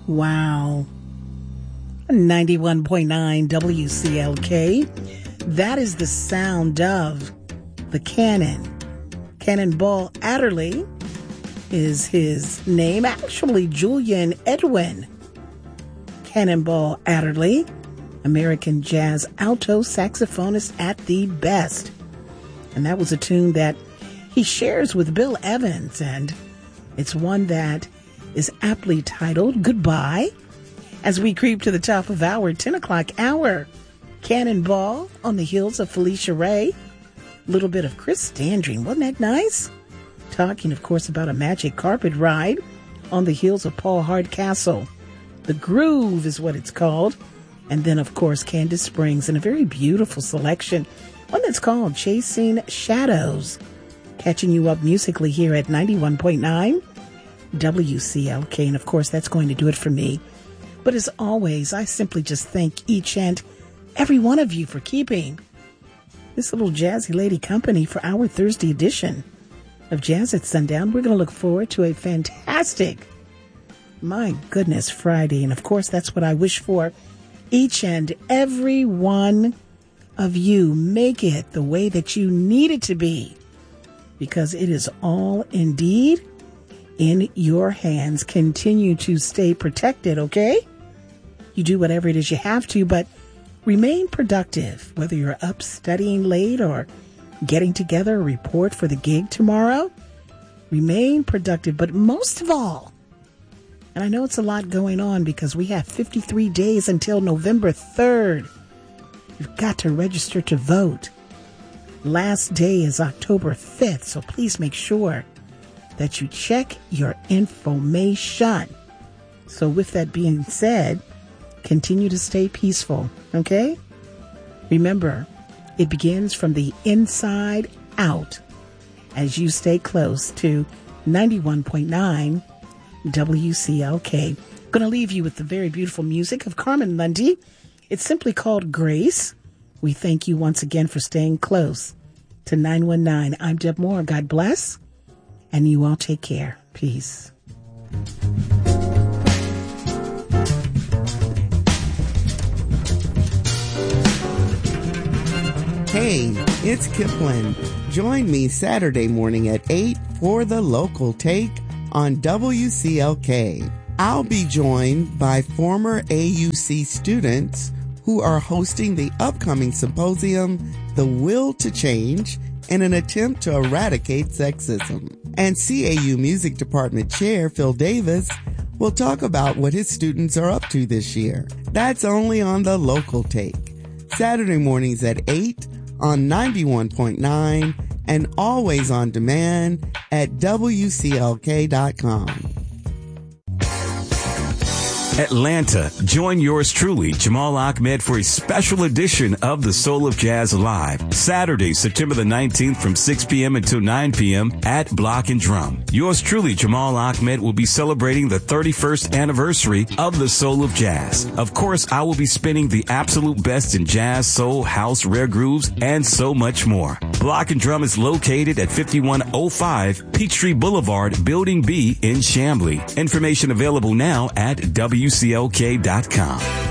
Wow. 91.9 WCLK. That is the sound of the Cannon. Cannonball Adderley is his name. Actually, Julian Edwin Cannonball Adderley, American jazz alto saxophonist at the best. And that was a tune that he shares with Bill Evans, and it's one that is aptly titled Goodbye. As we creep to the top of our 10 o'clock hour, Cannonball on the heels of Felicia Ray. A little bit of Chris Standring. Wasn't that nice? Talking, of course, about a magic carpet ride on the heels of Paul Hardcastle. The Groove is what it's called. And then, of course, Candace Springs in a very beautiful selection. One that's called Chasing Shadows. Catching you up musically here at 91.9 WCLK. And, of course, that's going to do it for me. But as always, I simply just thank each and every one of you for keeping this little jazzy lady company for our Thursday edition of Jazz at Sundown. We're going to look forward to a fantastic, my goodness, Friday. And of course, that's what I wish for each and every one of you. Make it the way that you need it to be, because it is all indeed in your hands. Continue to stay protected, okay? You do whatever it is you have to, but remain productive, whether you're up studying late or getting together a report for the gig tomorrow. Remain productive, but most of all, and I know it's a lot going on because we have 53 days until November 3rd. You've got to register to vote. Last day is October 5th, so please make sure that you check your information. So with that being said, continue to stay peaceful, okay? Remember, it begins from the inside out as you stay close to 91.9 WCLK. I'm going to leave you with the very beautiful music of Carmen Lundy. It's simply called Grace. We thank you once again for staying close to 919. I'm Deb Moore. God bless. And you all take care. Peace. Hey, it's Kipling. Join me Saturday morning at 8 for the local take on WCLK. I'll be joined by former AUC students who are hosting the upcoming symposium, The Will to Change, in an attempt to eradicate sexism. And CAU Music Department Chair Phil Davis will talk about what his students are up to this year. That's only on the local take. Saturday mornings at 8 on 91.9 and always on demand at WCLK.com. Atlanta, join yours truly, Jamal Ahmed, for a special edition of the Soul of Jazz Live, Saturday, September the 19th from 6 p.m. until 9 p.m. at Block and Drum. Yours truly, Jamal Ahmed, will be celebrating the 31st anniversary of the Soul of Jazz. Of course, I will be spinning the absolute best in jazz, soul, house, rare grooves, and so much more. Block and Drum is located at 5105 Peachtree Boulevard, Building B in Chamblee. Information available now at WCLK.com.